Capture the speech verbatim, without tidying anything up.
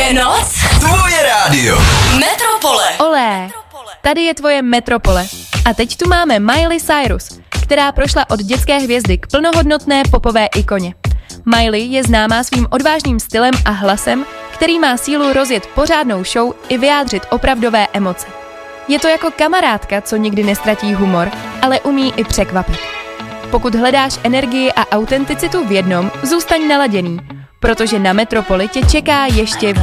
Tvoje noc? Tvoje rádio. Metropole. Olé, tady je tvoje Metropole. A teď tu máme Miley Cyrus, která prošla od dětské hvězdy k plnohodnotné popové ikoně. Miley je známá svým odvážným stylem a hlasem, který má sílu rozjet pořádnou show i vyjádřit opravdové emoce. Je to jako kamarádka, co nikdy nestratí humor, ale umí i překvapit. Pokud hledáš energii a autenticitu v jednom, zůstaň naladěný, protože na Metropoli tě čeká ještě